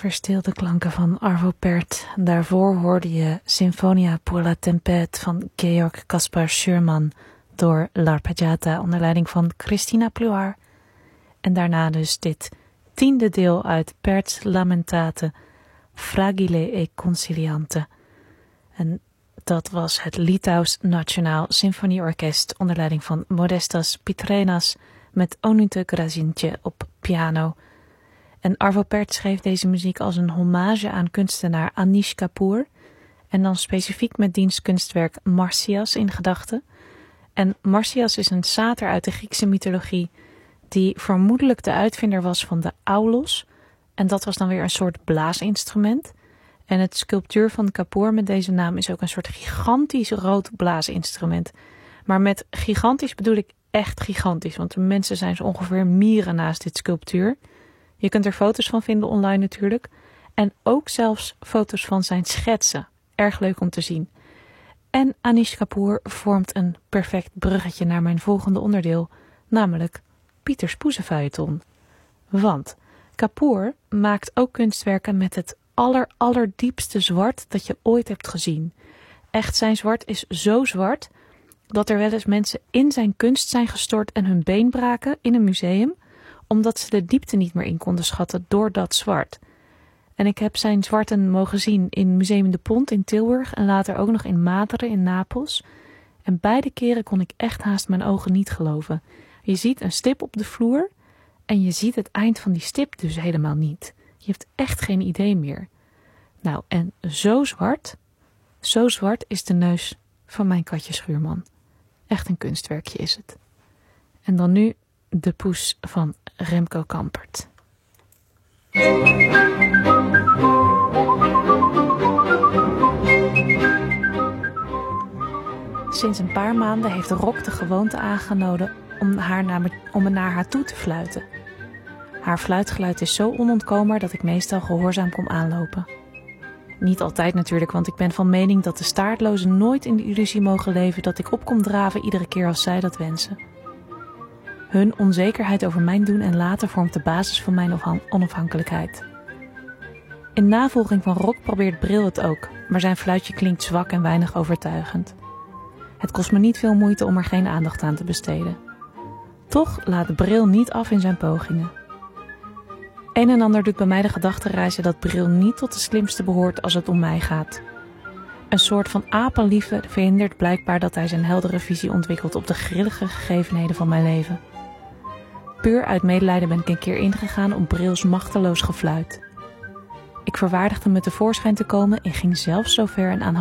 verstilde klanken van Arvo Pärt. Daarvoor hoorde je Sinfonia pour la tempête van Georg Caspar Schürmann door L'Arpeggiata onder leiding van Christina Pluhar. En daarna dus dit 10e deel uit Pärt's Lamentate Fragile e Conciliante. En dat was het Litouws Nationaal Symfonieorkest onder leiding van Modestas Pitrenas met Onute Grăsintje op piano. En Arvo Pärt schreef deze muziek als een hommage aan kunstenaar Anish Kapoor en dan specifiek met diens kunstwerk Marsyas in gedachten. En Marsyas is een sater uit de Griekse mythologie die vermoedelijk de uitvinder was van de aulos. En dat was dan weer een soort blaasinstrument. En het sculptuur van Kapoor met deze naam is ook een soort gigantisch rood blaasinstrument. Maar met gigantisch bedoel ik echt gigantisch, want de mensen zijn zo ongeveer mieren naast dit sculptuur. Je kunt er foto's van vinden online natuurlijk. En ook zelfs foto's van zijn schetsen. Erg leuk om te zien. En Anish Kapoor vormt een perfect bruggetje naar mijn volgende onderdeel, namelijk Pieters Poezenfeuilleton. Want Kapoor maakt ook kunstwerken met het allerdiepste zwart dat je ooit hebt gezien. Echt, zijn zwart is zo zwart dat er wel eens mensen in zijn kunst zijn gestort en hun been braken in een museum, omdat ze de diepte niet meer in konden schatten door dat zwart. En ik heb zijn zwarten mogen zien in Museum de Pont in Tilburg en later ook nog in Madre in Napels. En beide keren kon ik echt haast mijn ogen niet geloven. Je ziet een stip op de vloer en je ziet het eind van die stip dus helemaal niet. Je hebt echt geen idee meer. Nou, en zo zwart is de neus van mijn katje Schuurman. Echt een kunstwerkje is het. En dan nu de poes van Remco Kampert. Sinds een paar maanden heeft Rock de gewoonte aangenomen om naar haar toe te fluiten. Haar fluitgeluid is zo onontkoombaar dat ik meestal gehoorzaam kom aanlopen. Niet altijd natuurlijk, want ik ben van mening dat de staartlozen nooit in de illusie mogen leven dat ik op kom draven iedere keer als zij dat wensen. Hun onzekerheid over mijn doen en laten vormt de basis van mijn onafhankelijkheid. In navolging van Rock probeert Bril het ook, maar zijn fluitje klinkt zwak en weinig overtuigend. Het kost me niet veel moeite om er geen aandacht aan te besteden. Toch laat Bril niet af in zijn pogingen. Een en ander doet bij mij de gedachte reizen dat Bril niet tot de slimste behoort als het om mij gaat. Een soort van apenliefde verhindert blijkbaar dat hij zijn heldere visie ontwikkelt op de grillige gegevenheden van mijn leven. Puur uit medelijden ben ik een keer ingegaan op Brils machteloos gefluit. Ik verwaardigde me tevoorschijn te komen en ging zelfs zo ver en aan